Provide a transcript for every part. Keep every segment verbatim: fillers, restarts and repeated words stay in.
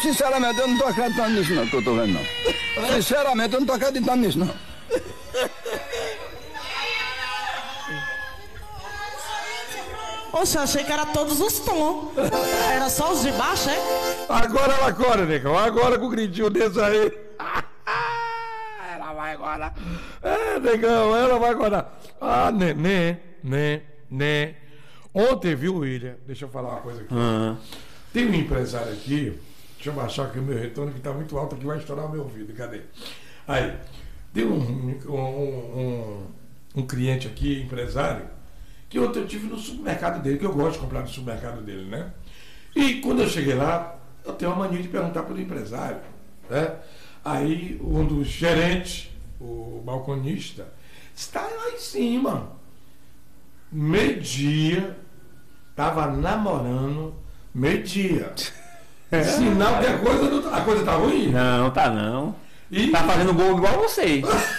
sinceramente, eu não tô acreditando nisso não, que eu tô vendo não. Sinceramente, eu não tô acreditando nisso não. Poxa, achei que era todos os tons. Era só os de baixo, é? Agora ela acorda, negão. Agora com o gritinho desse aí. Ela vai agora. É, negão, ela vai agora. Ah, neném, né, né. Ontem, viu, William? Deixa eu falar uma coisa aqui. Uhum. Tem um empresário aqui. Deixa eu baixar aqui o meu retorno, que tá muito alto aqui, vai estourar o meu ouvido. Cadê? Aí, tem um, um, um, um cliente aqui, empresário, que ontem eu tive no supermercado dele, que eu gosto de comprar no supermercado dele, né? E quando eu cheguei lá, eu tenho uma mania de perguntar para o empresário, né? Aí um dos gerentes, o balconista, está lá em cima. Meio-dia, estava namorando, meio-dia. É. Sinal que a coisa, não, a coisa tá ruim? Não, tá não. E... Tá fazendo gol igual você.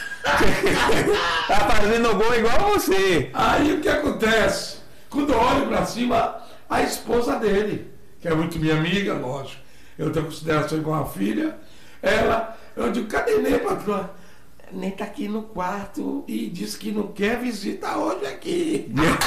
Tá fazendo gol igual você. Aí o que acontece? Quando eu olho pra cima, a esposa dele, que é muito minha amiga, lógico, eu tenho consideração igual a filha, ela, eu digo, cadê Ney, patroa? Ney tá aqui no quarto e disse que não quer visita hoje aqui.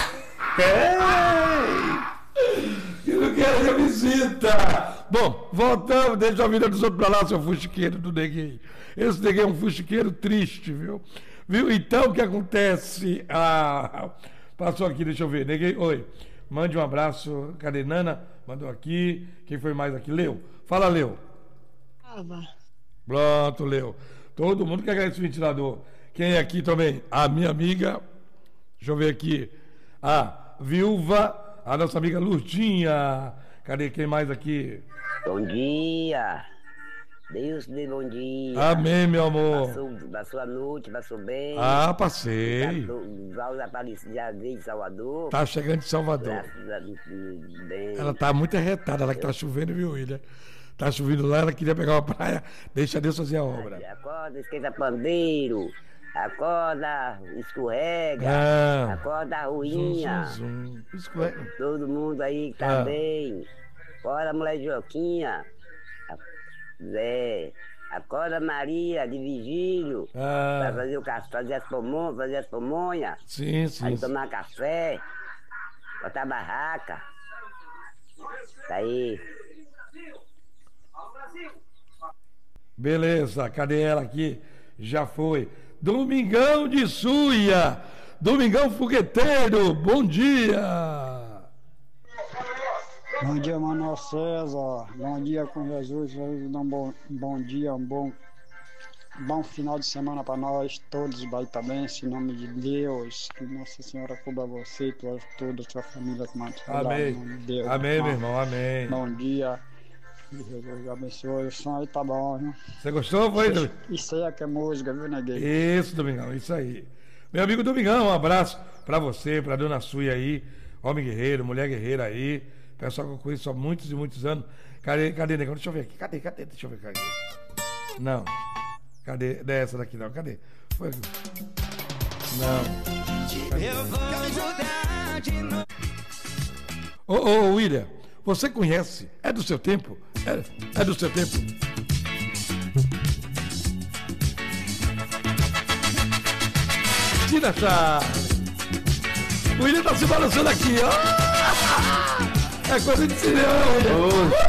Que não quer visita. Bom, voltamos, deixa a vida dos outros pra lá, seu fuxiqueiro do neguinho. Esse neguinho é um fuxiqueiro triste, viu? Viu? Então, o que acontece? Ah, passou aqui, deixa eu ver. Neguinho, oi. Mande um abraço. Cadê Nana? Mandou aqui. Quem foi mais aqui? Leu. Fala, Leu. Fala. Pronto, Leu. Todo mundo quer ganhar esse ventilador. Quem é aqui também? A minha amiga. Deixa eu ver aqui. A viúva, a nossa amiga Lurdinha. Cadê quem mais aqui? Bom dia. Deus dê bom dia. Amém, meu amor. Passou, passou a noite, passou bem. Ah, passei. Val Aparecida já veio de Salvador. Tá chegando de Salvador. Bem. Ela tá muito arretada, ela que tá chovendo, viu, William? Tá chovendo lá, ela queria pegar uma praia. Deixa Deus fazer a obra. Acorda, esquenta pandeiro. Acorda, escorrega. Ah, acorda, ruinha. Zum, zum, escorrega. Todo mundo aí que tá ah. bem. Acorda, mulher Joquinha. Zé. Acorda, Maria, de Vigílio. Ah. Pra fazer, o, fazer as pamonhas, fazer as pamonhas. Sim, sim. Aí tomar café. Botar barraca. Tá aí. Beleza, cadê ela aqui? Já foi. Domingão de Suia. Domingão Fogueteiro, bom dia. Bom dia, Manuel César. Bom dia com Jesus. Jesus dá um bom, bom dia, um bom, bom final de semana para nós todos, Baitabense, em nome de Deus. Que Nossa Senhora cubra você e toda, toda a sua família. Com amém. De Deus. Amém, meu irmão, amém. Bom dia. Que Jesus abençoe. O som aí tá bom, viu? Você gostou? Foi? Isso, isso aí é que é música, viu, Neguinho? Isso, Domingão, isso aí. Meu amigo Domingão, um abraço pra você, pra dona Suia aí, homem guerreiro, mulher guerreira aí, pessoal que eu conheço há muitos e muitos anos. Cadê, cadê, Negão? Deixa eu ver aqui. Cadê, cadê? Deixa eu ver aqui. Não. Cadê? Dessa daqui não. Cadê? Foi aqui. Não. Cadê? Eu vou ajudar de novo. Ô, ô, William, você conhece? É do seu tempo? É, é do seu tempo? Tira essa. O William tá se balançando aqui, ó. É coisa de cinema, né?